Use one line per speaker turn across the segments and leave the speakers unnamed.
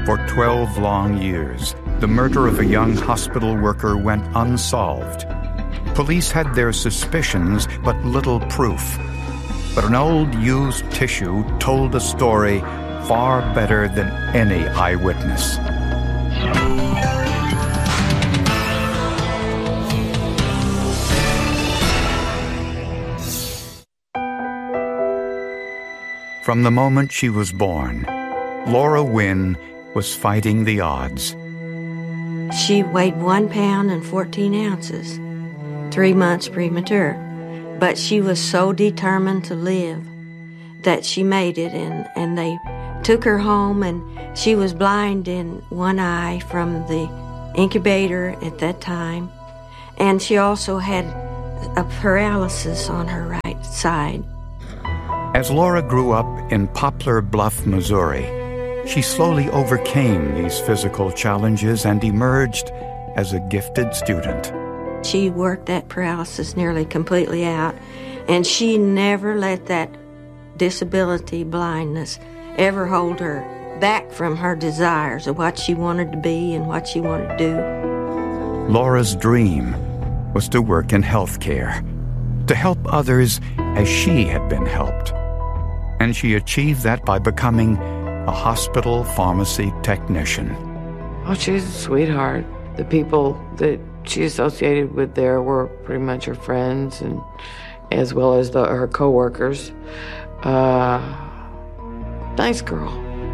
For 12 long years, the murder of a young hospital worker went unsolved. Police had their suspicions, but little proof. But an old used tissue told a story far better than any eyewitness. From the moment she was born, Laura Wynn was fighting the odds.
She weighed 1 pound and 14 ounces, 3 months premature. But she was so determined to live that she made it, and they took her home, and she was blind in one eye from the incubator at that time, and she also had a paralysis on her right side.
As Laura grew up in Poplar Bluff, Missouri, she slowly overcame these physical challenges and emerged as a gifted student.
She worked that paralysis nearly completely out, and she never let that disability, blindness, ever hold her back from her desires of what she wanted to be and what she wanted to do.
Laura's dream was to work in healthcare, to help others as she had been helped. And she achieved that by becoming a hospital pharmacy technician.
Oh, she's a sweetheart. The people that she associated with there were pretty much her friends, and as well as her co-workers. Nice girl.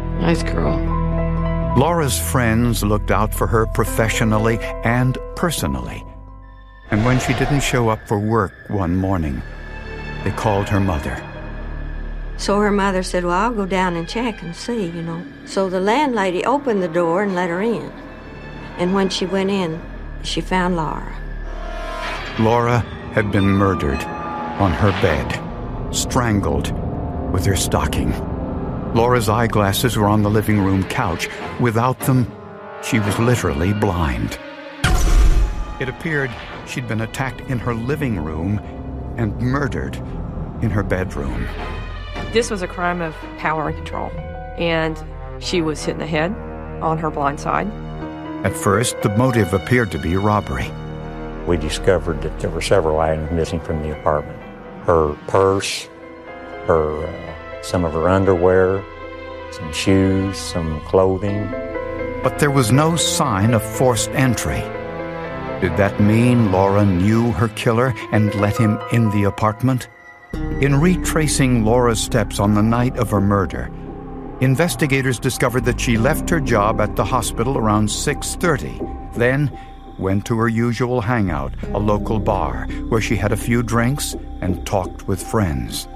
Laura's friends looked out for her professionally and personally. And when she didn't show up for work one morning, they called her mother.
So her mother said, well, I'll go down and check and see, So the landlady opened the door and let her in. And when she went in, she found Laura.
Laura had been murdered on her bed, strangled with her stocking. Laura's eyeglasses were on the living room couch. Without them, she was literally blind. It appeared she'd been attacked in her living room and murdered in her bedroom.
This was a crime of power and control, and she was hit in the head on her blind side.
At first, the motive appeared to be robbery.
We discovered that there were several items missing from the apartment. Her purse, some of her underwear, some shoes, some clothing.
But there was no sign of forced entry. Did that mean Laura knew her killer and let him in the apartment? In retracing Laura's steps on the night of her murder, investigators discovered that she left her job at the hospital around 6:30, then went to her usual hangout, a local bar, where she had a few drinks and talked with friends.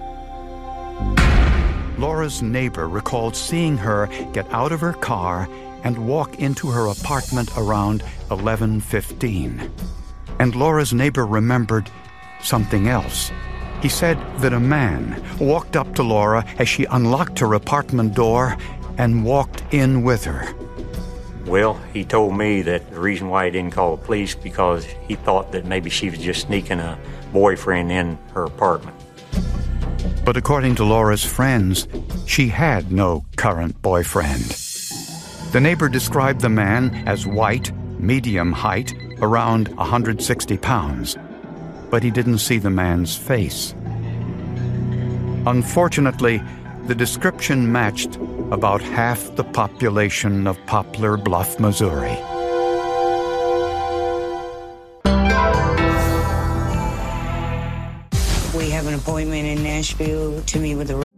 Laura's neighbor recalled seeing her get out of her car and walk into her apartment around 11:15. And Laura's neighbor remembered something else. He said that a man walked up to Laura as she unlocked her apartment door and walked in with her.
Well, he told me that the reason why he didn't call the police because he thought that maybe she was just sneaking a boyfriend in her apartment.
But according to Laura's friends, she had no current boyfriend. The neighbor described the man as white, medium height, around 160 pounds. But he didn't see the man's face. Unfortunately, the description matched about half the population of Poplar Bluff, Missouri.
We have an appointment in Nashville to meet with the